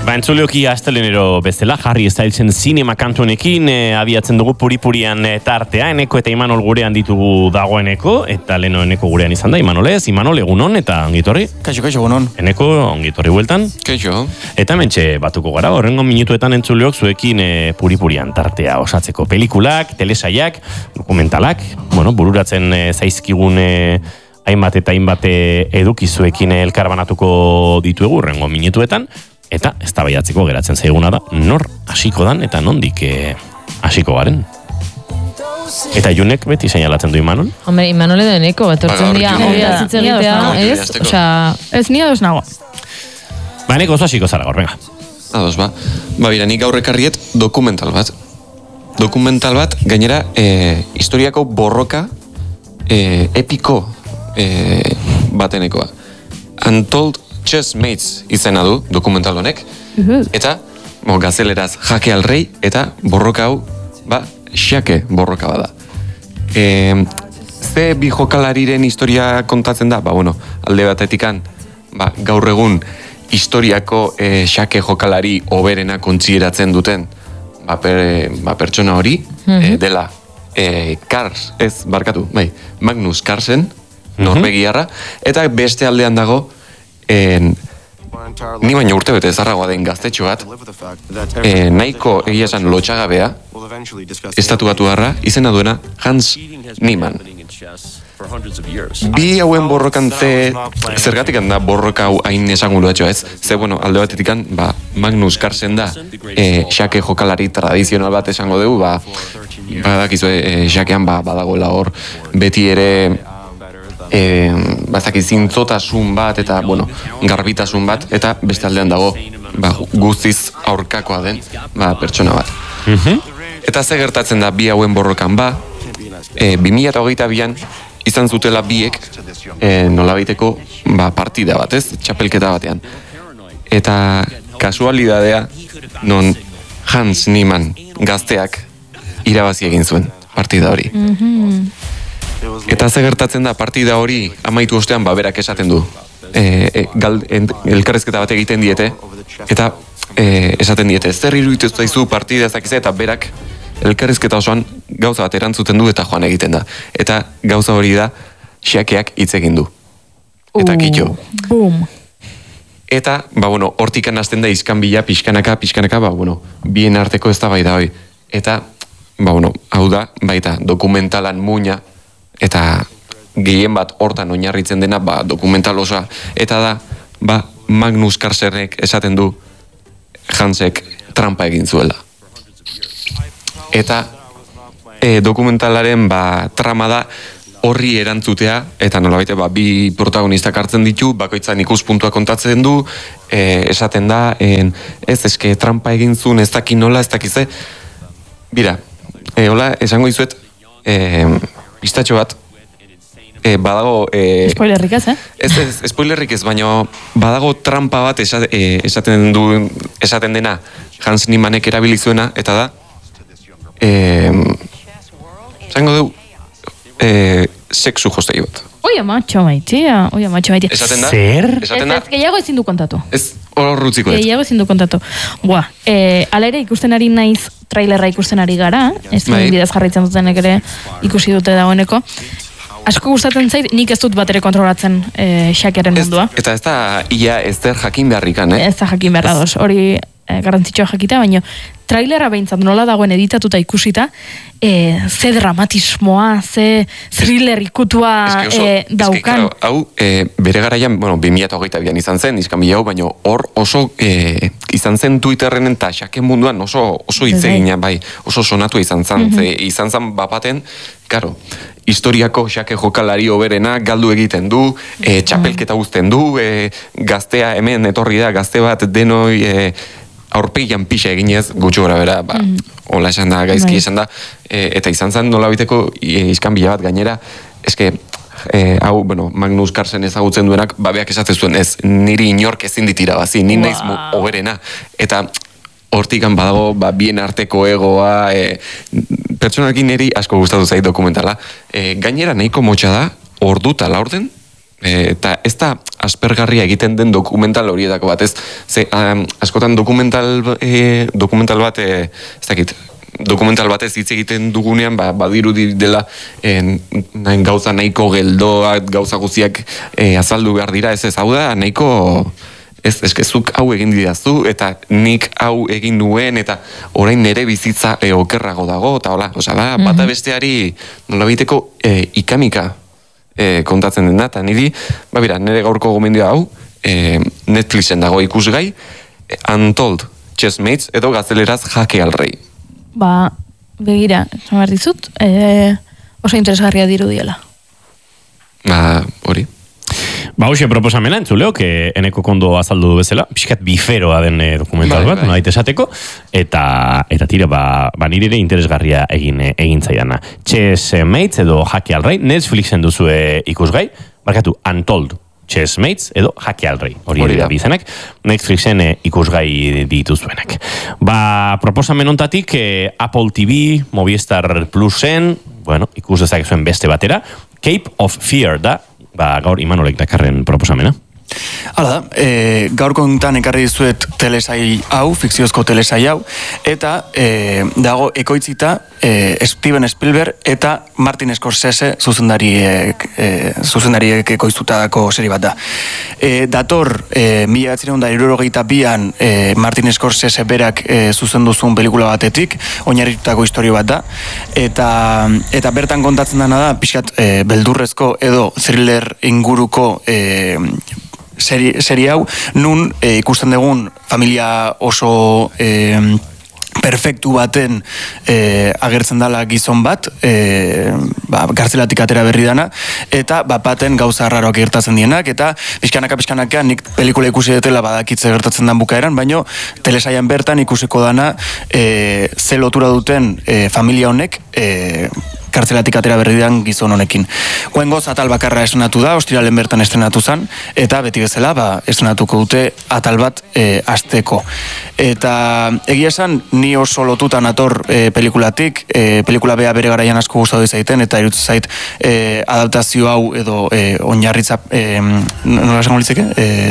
Entzulioki astelenero bezala, Harry Stylesen zinema kantunekin abiatzen dugu puripurian tartea, Eneko eta Imanol gurean ditugu dagoeneko, eta leno Eneko gurean izan da, Imanolez, Imanol egunon eta ongitorri. Kaixo, egunon. Eneko ongitorri bueltan. Kaixo. Eta mentxe batuko gara, horrengo minutuetan entzuliok zuekin puripurian tartea osatzeko pelikulak, telesaiak, dokumentalak, bururatzen zaizkigun hainbat eta hainbat edukizuekin elkarbanatuko dituegu horrengo minutuetan. Eta eztabaidatzeko geratzen zaiguna da, nor hasiko dan eta nondik hasiko garen. Eta Junek beti seinalatzen du Imanol? Hombre, Imanol edo Eneko, etortzen dira zitze egitea, ez? Osea, ez ni ados nago. Eneko oso hasiko zara gaur, venga. Ados, bira, nik gaur ekarriet dokumental bat. Dokumental bat, gainera, historiako borroka epiko batenekoa. Untold Chessmates izena du dokumental honek, eta gazeleraz jake al rei, eta borroka hau, xake borroka bada. Ze bi jokalariren historia kontatzen da? Alde batetikan, gaur egun historiako xake jokalari oberena kontsideratzen duten pertsona hori, dela Magnus Carlsen, Norvegiarra, eta beste aldean dago ni baina urte bete zarragoa den gaztetxo bat, nahiko egia esan lotxagabea, estatu batuarra, izena duena Hans Niemann. Bi hauen borrokan zergatik da borroka hau hain esanguruatxoa ez? Ze, alde batetikan, Magnus Carlsen da, xake jokalari tradizional bat esango dugu, badakizue, xakean badagoela hor, beti ere zintzotasun bat eta garbitasun bat, eta beste aldean dago guztiz aurkakoa den pertsona bat. Eta ze gertatzen da bi hauen borrokan 2022an izan zutela biek nolabaiteko partida bat, ez? Txapelketa batean. Eta kasualidadea non Hans Niemann gazteak irabazi egin zuen partida hori. Eta ze gertatzen da partida hori amaitu ostean berak esaten du. Elkarrezketa bat egiten diete, eta esaten diete, zer iruditu zaizu partida ezakize, eta berak elkarrezketa osoan gauza bat erantzuten du eta joan egiten da. Eta gauza hori da, xakeak hitz egin du. Eta kitxo. Eta, hortikan hasten da iskanbila, pixkanaka, bien arteko ez da bai da hoi. Eta, hau da, baita dokumentalan muina, eta gehien bat hortan oinarritzen dena dokumental osoa, eta da Magnus Carlsenek esaten du Hansek trampa egin zuela. Eta dokumentalaren trama da horri erantzutea, eta nolabaite bi protagonistak hartzen ditu, bakoitzan ikuspuntua kontatzen du, esaten da, eske trampa egin zuen, ez daki nola, ez dakize. Bira, hola, esango dizuet, pistatxo bat, badago... Spoilerrik ez, Ez, spoilerrik ez, baina badago trampa bat esaten dena Hans Niemanek erabilizuena, eta da, esango du, sexu jostei bat. Oia matxo maitia. Esaten da? Zer? Ez, gehiago ezin du kontatu. Ez, hor rutziko ez. Gehiago ezin du kontatu. Ala ere ikusten ari naiz, trailerra ikusten ari gara, ez bidez jarraitzen dutenek ere ikusi dute dagoeneko. Asko gustatzen zait, nik ez dut bat ere kontrolatzen xakearen mundua. Eta ez da, ia ez der jakin beharrikan, Ez da jakin behar dadoz, hori garrantzitsua jakitea, baina trailerra behintzat nola dagoen editatuta ikusita, ze dramatismoa, ze thriller ikutua daukan. Hau, bere garaian, 2022an izan zen, iskanbila hau, baina hor oso izan zen Twitterren eta xake munduan oso hitz egina, oso sonatua izan zen, izan zen bapaten, karo, historiako xake jokalari oberena galdu egiten du, txapelketa uzten du, gaztea hemen etorri da, gazte bat denoi aurpegian pixa eginez, gutxo gora bera, hola esan da, gaizki esan da, eta izan zen nolabiteko iskanbila bat gainera, eske, hau, Magnus Carlsen ezagutzen duenak, beak esatzen zuen, ez, niri inork ezin ditirabazi, ni naiz oberena, eta hortikan badago, bien arteko egoa, pertsonalki niri asko gustatu zait dokumentala, gainera nahiko motxa da, ordu eta laurden, eta ez da aspergarria egiten den dokumental horietako bat, ez? Ze, askotan dokumental bat, ez dakit, dokumental batez hitz egiten dugunean, badirudi dela gauza nahiko geldoak, gauza guztiak azaldu behar dira, ez hau da, nahiko... Ez, eskezuk hau egin didazu, eta nik hau egin nuen, eta orain nere bizitza okerrago dago, eta hola, da, bata besteari nolabiteko ikamika kontatzen dena, eta nire gaurko gomendioa hau, Netflixen dago ikusgai, Untold Chessmates, edo gazteleraz Jake al Rey. Begira, esan behar dizut, oso interesgarria dirudiela. Hori. Hoxe proposamena entzuleok, eneko kondo azaldu bezala, pixkat biferoa den dokumental bat, nolait esateko, eta tira, nire ere interesgarria egin zaidana. Chessmates edo Jake al Rey, Netflixen duzue ikusgai, markatu Untold Chessmates edo Jake al Rey, hori da bizenak, Netflixen ikusgai dituzuenak. Proposamen ontatik, Apple TV, Movistar Plusen, ikus dezakezuen beste batera, Cape of Fear da, gaur Imanolek dakarren proposamena. Hala da, gaur kontan ekarri dizuet telesai hau, fikziozko telesai hau, eta dago ekoitzita Steven Spielberg eta Martin Scorsese zuzendariek ekoiztutako seri bat da. Dator, 1962an Martin Scorsese berak zuzenduzun pelikula batetik, oinarritutako historio bat da, eta bertan kontatzen dena da, pixkat beldurrezko edo thriller inguruko seri hau, nun ikusten dugun familia oso perfektu baten agertzen dala gizon bat, gartzelatik atera berri dana, eta baten gauza arraroak gertatzen dienak, eta pixkanaka nik pelikula ikusi detela badakitze gertatzen den bukaeran, baino telesaian bertan ikusiko dana ze lotura duten familia honek kartzelatik atera berri den gizon honekin. Goengoz atal bakarra estrenatu da, ostiralen bertan estrenatu zen, eta beti bezala estrenatuko dute atal bat asteko. Eta egia esan, ni oso lotutan ator pelikulatik, pelikula bea bere garaian asko gustatu zaiten, eta irutzen zait adaptazio hau edo oinarritza, nola esango litzeke?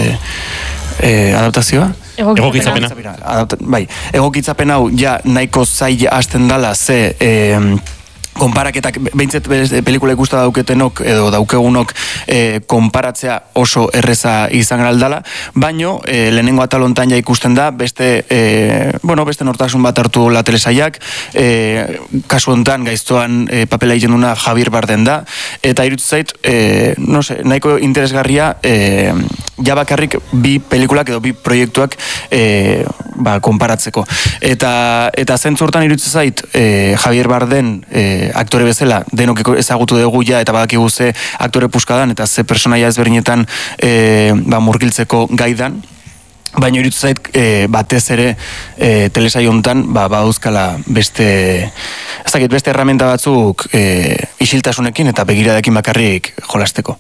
Adaptazioa? Egokitzapena. Egokitzapen hau ja nahiko zaila hasten dala ze konparaketak, behintzet pelikula ikusta dauketenok edo daukegunok konparatzea oso erreza izan aldala, baino lehenengo atalontan ja ikusten da beste nortasun bat hartu la telesaiak, kasu hontan gaiztoan papela egiten duna Javier Bardem da, eta irutzen zait nahiko interesgarria ja bakarrik bi pelikulak edo bi proiektuak konparatzeko. Eta zentzortan irutzen zait Javier Bardem aktore bezala, denok ezagutu dugu ja, eta badakigu ze aktore puskadan, eta ze personaia ezberdinetan murgiltzeko gaidan, baina iruditzen zait batez ere telesai hontan badauzkala beste erramenta batzuk isiltasunekin eta begiradekin bakarrik jolasteko.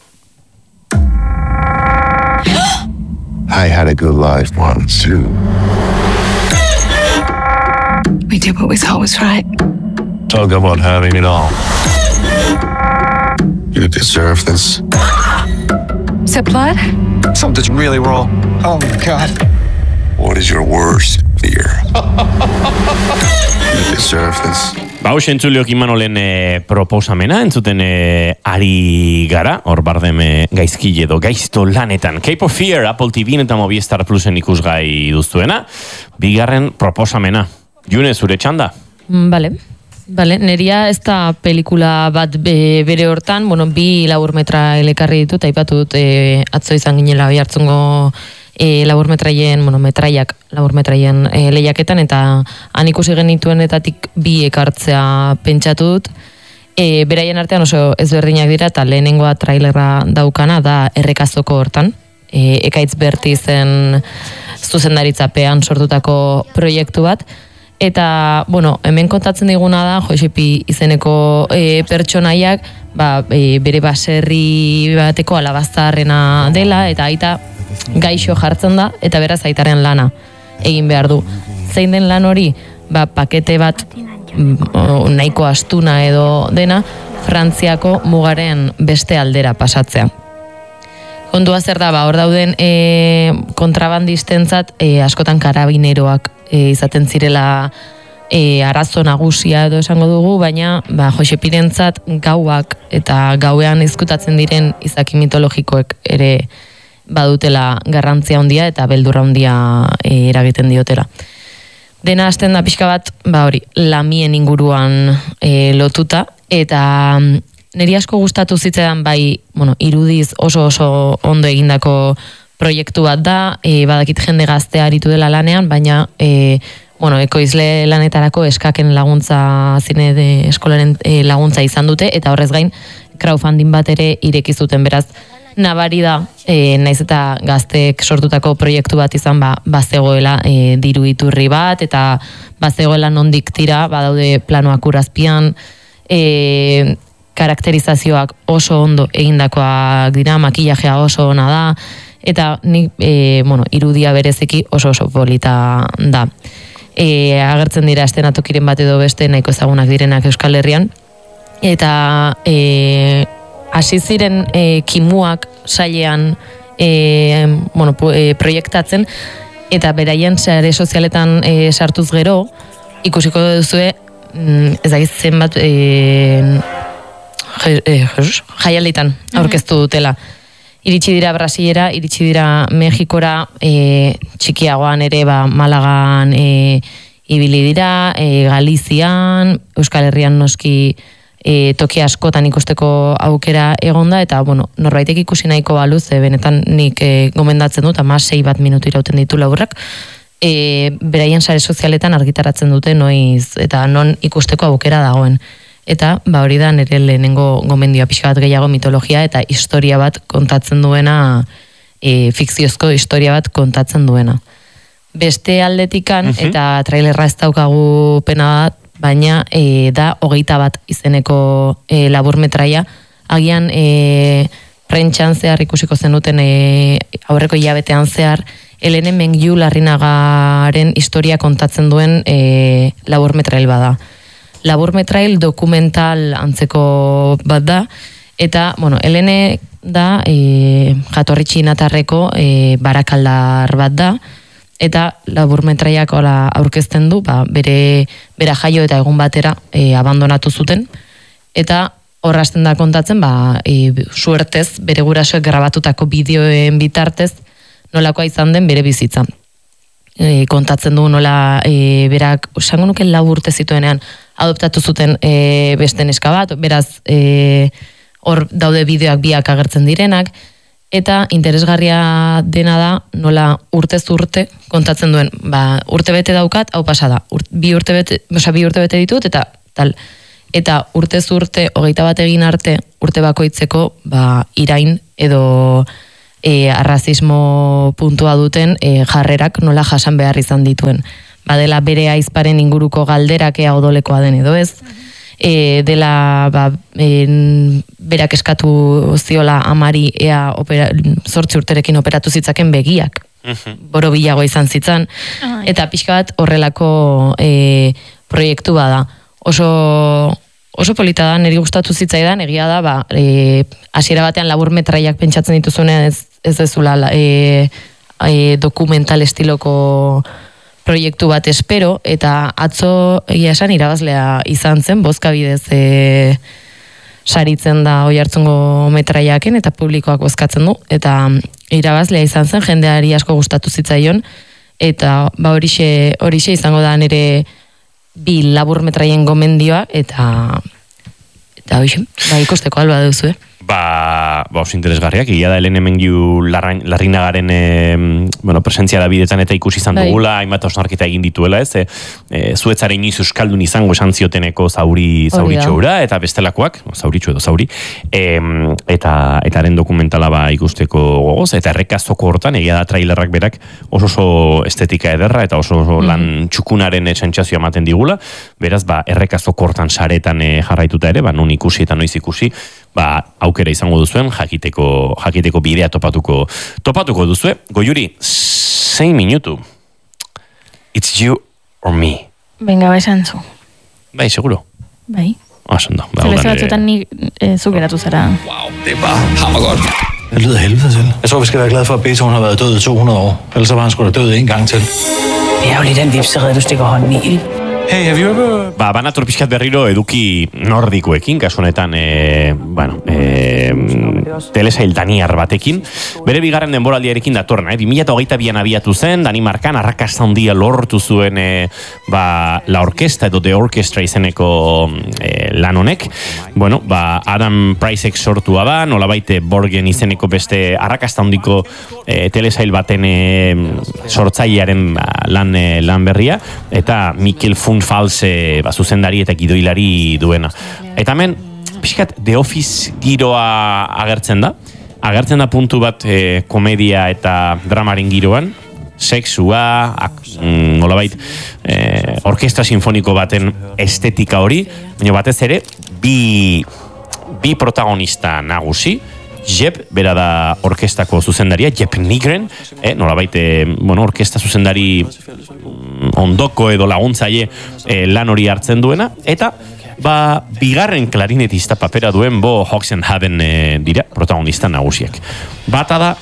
I had a good life once too. We did what we thought was right. Talk about having it all. You deserve this. Is it blood? Something's really wrong. Oh my God. What is your worst fear? You deserve this. Hoxe entzuliok Imanolen proposamena, entzuten ari gara, hor Bardem gaizkile edo gaizto lanetan. Cape of Fear, Apple TV eta Movistar Plusen ikusgai duztuena. Bigarren proposamena. June, zure txanda? Bale, neria ez da pelikula bat bere hortan, bi laburmetra elekarri ditut, aipatu dut atzo izan ginela Oiartzungo laburmetraien, metraiak laburmetraien lehiaketan, eta han ikusi genituenetatik bi ekartzea pentsatu dut. Beraien artean oso ezberdinak dira, eta lehenengoa trailerra daukana da Errekazoko hortan, Ekaitz Bertizen zuzendaritzapean sortutako proiektu bat. Eta, hemen kontatzen diguna da, Josepi izeneko pertsonaiak, bere baserri bateko alabaztarrena dela, eta aita gaixo jartzen da, eta beraz aitaren lana egin behar du. Zein den lan hori, pakete bat nahiko astuna edo dena, Frantziako mugaren beste aldera pasatzea. Kontua zer da, hor dauden kontrabandistentzat askotan karabineroak izaten zirela arazo nagusia edo esango dugu, baina Josepirentzat gauak eta gauean ezkutatzen diren izaki mitologikoek ere badutela garrantzia handia eta beldurra handia eragiten diotela. Dena hasten da pixka bat, hori, lamien inguruan lotuta, eta niri asko gustatu zitzaidan irudiz oso ondo egindako proiektu bat da, badakit jende gaztea aritu dela lanean, baina ekoizle lanetarako eskaken laguntza, zine de eskolaren laguntza izan dute, eta horrez gain crowdfunding bat ere ireki zuten, beraz, nabari da, naiz eta gazteek sortutako proiektu bat izan, bazegoela diru iturri bat, eta bazegoela nondik tira, badaude planoak urazpian, karakterizazioak oso ondo egindakoak dira, makillajea oso ona da, eta nik, irudia bereziki oso polita da. Agertzen dira estenatokiren bat edo beste nahiko ezagunak direnak Euskal Herrian, eta hasi ziren kimuak sailean proiektatzen, eta beraien sare sozialetan sartuz gero, ikusiko duzue, ez dakiz zenbat jaialditan aurkeztu dutela. Iritsi dira Brasilera, iritsi dira Mexikora, txikiagoan ere Malagan ibili dira, Galizian, Euskal Herrian noski toki askotan ikusteko aukera egonda, eta norbaitek ikusi nahiko baluz, benetan nik gomendatzen dut, 6 minutu irauten ditu laburrak, beraien sare sozialetan argitaratzen dute noiz, eta non ikusteko aukera dagoen. Eta hori da nire lehenengo gomendioa, pixka bat gehiago mitologia eta historia bat kontatzen duena, fikziozko historia bat kontatzen duena. Beste aldetikan, eta trailerra ez daukagu pena bat, baina da 21 izeneko laburmetraia, agian prentxan zehar ikusiko zenuten aurreko hilabetean zehar, Helene Mengju Larrinagaren historia kontatzen duen laburmetrail bada. Laburmetrail dokumental antzeko bat da, eta, Helene da jatorri txinatarreko barakaldar bat da, eta laburmetraiak aurkezten du, bera jaio eta egun batera abandonatu zuten, eta horrazten da kontatzen, suertez, bere gurasoek grabatutako bideoen bitartez, nolakoa izan den bere bizitza. Kontatzen du nola berak, esango nuke 4 urte zituenean, adoptatu zuten beste neska bat, beraz hor daude bideoak biak agertzen direnak, eta interesgarria dena da nola urtez urte kontatzen duen, urte bete daukat, hau pasada, bi urte bete ditut, eta tal. Eta urtez urte, 21 egin arte, urte bakoitzeko irain edo arrazismo puntua duten jarrerak nola jasan behar izan dituen. Badela bere aizparen inguruko galderak ea odolekoa den edo ez, dela berak eskatu ziola amari ea 8 urterekin operatu zitzaken begiak, boro bilago izan zitzan, eta pixka bat horrelako proiektu bada. Oso polita da, niri gustatu zitzaidan, egia da, hasiera batean laburmetraiak pentsatzen dituzunean ez dezula dokumental estiloko proiektu bat espero, eta atzo egia esan irabazlea izan zen, bozkabidez saritzen da Oiartzungo metraiaken, eta publikoak bozkatzen du, eta irabazlea izan zen, jendeari asko gustatu zitzaion, eta horixe izango da nire 2 laburmetraien gomendioa, eta hoxe, ikusteko alba duzu, oso interesgarriak, egia da Helene Mengju Larrinagaren presentzia da bidetan eta ikusi izan dugula, hainbat osnarketa egin dituela, zuetzaren inoiz euskaldun izango esan zioteneko zauritxoura, eta bestelakoak, zauritxo edo zauri, eta haren dokumentala ikusteko gogoz, eta errekazoko hortan, egia da trailerrak berak oso estetika ederra, eta oso lan txukunaren sentsazioa ematen digula, beraz, errekazoko hortan saretan jarraituta ere, non ikusi eta noiz ikusi, aukera izango duzuen, jakiteko bidea topatuko duzue. Goiuri, 6 minutu. It's you or me. Venga, esan zu. Bai, seguro. Bai. Osondo. Zelezio batzutan ni zugeratu zara. Wow, tipa, hamagor. Det lyder helvede til. Jeg tror, vi skal være glade for, at Beethoven har været død i 200 år. Ellers var han sgu da død en gang til. Det er jo lidt af en vipserede, du stikker hånden i. Hey, have you ever... Banator pixkat berriro eduki nordikoekin, kasu honetan, telesail daniar batekin. Bere bigarren denboraldiarekin datorna, 2022an abiatu zen, Danimarkan arrakasta handia lortu zuen la orkesta edo The Orchestra izeneko lan honek. Adam Pricek sortua da, nolabait Borgen izeneko beste arrakasta handiko telesail baten sortzailearen lan berria, eta Mikel Funfalse zuzendari eta gidoilari duena. Eta hemen, pixkat, The Office giroa agertzen da puntu bat komedia eta dramaren giroan, sexua, nolabait, orkestra sinfoniko baten estetika hori, baina batez ere, bi protagonista nagusi, Jeb, bera da orkestako zuzendaria, Jeb Nygren, nolabait, orkesta zuzendari ondoko edo laguntzaile lan hori hartzen duena, eta bigarren klarinetista papera duen Bo Hoxenhaven dira protagonista nagusiak. Bata da,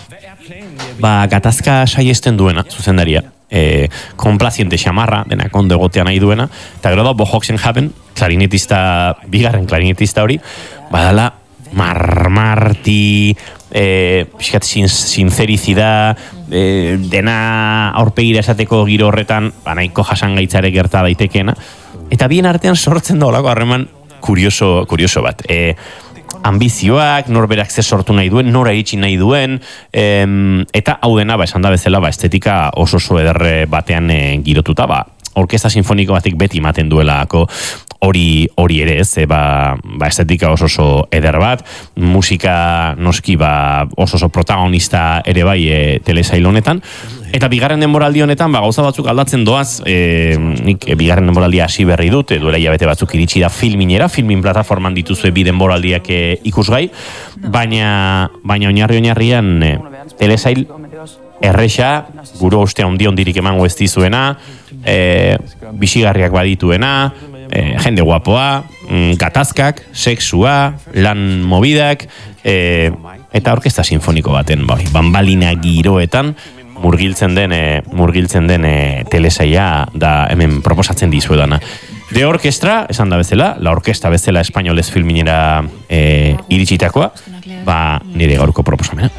gatazka saiesten duena zuzendaria, konplaziente xamarra, denak ondo egotea nahi duena, eta gero da Bo Hoxenhaven, bigarren klarinetista hori, badala marmarti, pixkat sincerizida, dena aurpegira esateko giro horretan, nahiko jasangaitzare gerta daitekeena, eta bien artean sortzen da olako harreman kurioso bat. Ambizioak, norberak ze sortu nahi duen, nora iritsi nahi duen, eta hau dena, esan da bezala, estetika oso ederre batean girotuta, orkesta sinfoniko batik beti ematen duelako hori ere ez, estetika oso eder bat, musika noski oso protagonista ere bai telesail honetan, eta bigarren denboraldi honetan gauza batzuk aldatzen doaz, nik bigarren denboraldia hasi berri dut, duela hilabete batzuk iritsi da filmin plataforman dituzue bi denboraldiak ikusgai, baina oinarrian telesail erresa, gure uste ondirik emango ez dizuena, bisigarriak badituena, jende guapoa, gatazkak, sexua, lan mobidak, eta orkesta sinfoniko baten, bambalina giroetan, murgiltzen den telesaila da hemen proposatzen dizuedana. The Orchestra, esan da bezala, la orkesta bezala espainolez filminera iritsitakoa, nire gaurko proposamena.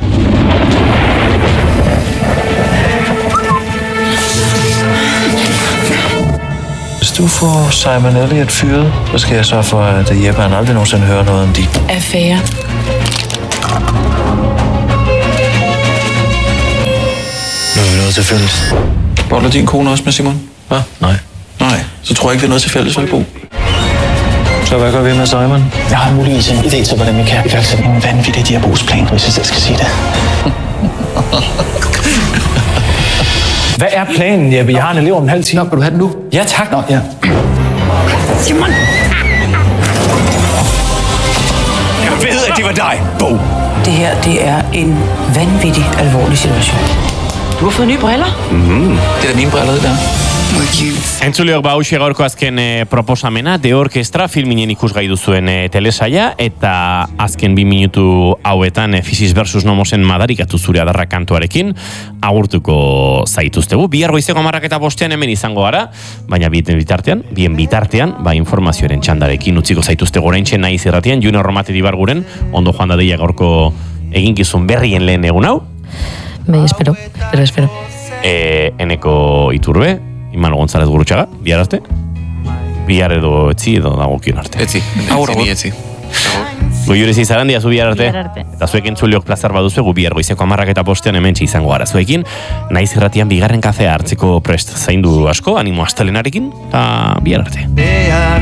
Hvis du får Simon Elliott fyret, så skal jeg sørge for, at Jeppe han aldrig nogensinde hører noget om din affære. Nu er vi noget til fælles. Boller din kone også med Simon? Hvad? Nej. Så tror jeg ikke, vi er noget til fælles, vel, Bo? Så hvad gør vi med Simon? Jeg har muligvis en idé til, hvordan vi kan iværksætte en vanvittig diabolsplan, hvis jeg selv skal sige det. Hvad er planen, Jeppe? Jeg har en elev om en halv time. Vil du have den nu? Ja, tak. Nå, ja. Simon! Jeg ved, at det var dig, Bo. Det her, det er en vanvittig alvorlig situation. Du har fået nye briller? Det er da mine briller, det der. Entzuleok hauxe gaurko azken proposamena, The Orchestra filminen ikusgai duzuen telesaia, eta azken 2 minutu hauetan Physis versus Nomosen madarikatu zure adarra kantuarekin agurtuko zaituztegu. Bihar goizeko 11:00 hemen izango gara, baina bien bitartean, informazioaren txandarekin utziko zaituztegu oraintxe Naiz Irratian, Junior Romate Dibarguren, ondo joan dadeia gaurko eginkizun berrien lehen egun hau. Espero. Eneko Iturbe, Imano González Gurutxaga, bihar arte? Bihar edo etzi edo dagokion arte. Etzi. Etzi. Goiurezi Zarandia, zu bihar arte. Eta zuek entzuleok plazar baduzu, gu bihar goizeko 11:00 hementxe izango gara zuekin. Naiz Irratian bigarren kafea hartzeko prest zaindu asko, animo astelenarekin, eta bihar arte.